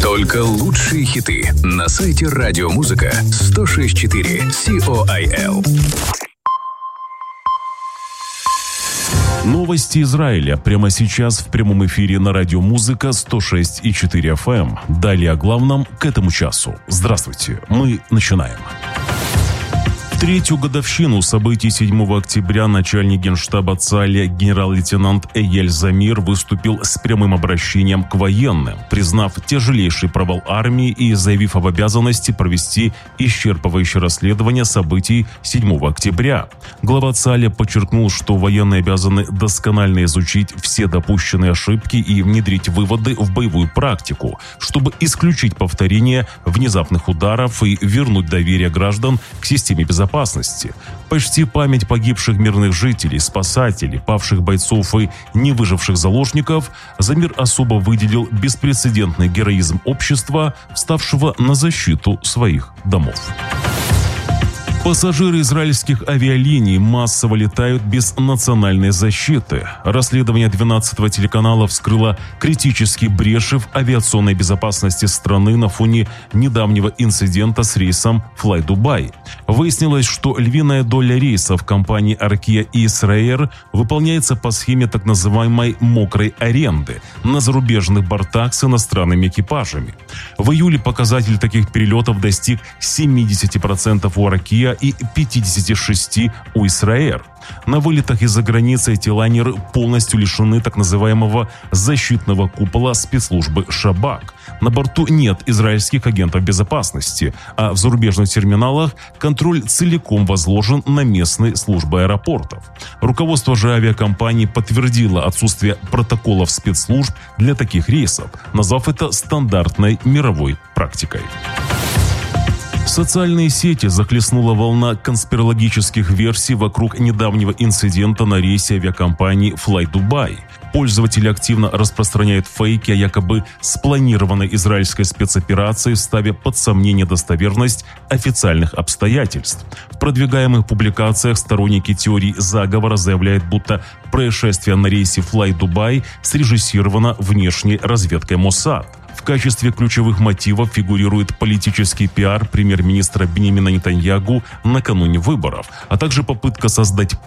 Только лучшие хиты на сайте Радиомузыка 106.4 COIL. Новости Израиля прямо сейчас в прямом эфире на Радиомузыка 106.4 FM. Далее о главном к этому часу. Здравствуйте, мы начинаем. В третью годовщину событий 7 октября начальник генштаба ЦАЛя генерал-лейтенант Эйель Замир выступил с прямым обращением к военным, признав тяжелейший провал армии и заявив об обязанности провести исчерпывающее расследование событий 7 октября. Глава ЦАЛя подчеркнул, что военные обязаны досконально изучить все допущенные ошибки и внедрить выводы в боевую практику, чтобы исключить повторение внезапных ударов и вернуть доверие граждан к системе безопасности. Почти память погибших мирных жителей, спасателей, павших бойцов и не выживших заложников Замир особо выделил беспрецедентный героизм общества, вставшего на защиту своих домов. Пассажиры израильских авиалиний массово летают без национальной защиты. Расследование 12-го телеканала вскрыло критические бреши в авиационной безопасности страны на фоне недавнего инцидента с рейсом Fly Dubai. Выяснилось, что львиная доля рейсов компании Arkia и Israel выполняется по схеме так называемой «мокрой аренды» на зарубежных бортах с иностранными экипажами. В июле показатель таких перелетов достиг 70% у Arkia и 56% у Israel. На вылетах из-за границы эти лайнеры полностью лишены так называемого защитного купола спецслужбы «Шабак». На борту нет израильских агентов безопасности, а в зарубежных терминалах контроль целиком возложен на местные службы аэропортов. Руководство же авиакомпании подтвердило отсутствие протоколов спецслужб для таких рейсов, назвав это стандартной мировой практикой. Социальные сети захлестнула волна конспирологических версий вокруг недавнего инцидента на рейсе авиакомпании Fly Dubai. Пользователи активно распространяют фейки о якобы спланированной израильской спецоперации, ставя под сомнение достоверность официальных обстоятельств. В продвигаемых публикациях сторонники теории заговора заявляют, будто происшествие на рейсе Fly Dubai срежиссировано внешней разведкой Моссад. В качестве ключевых мотивов фигурирует политический пиар премьер-министра Биньямина Нетаньяху накануне выборов, а также попытка создать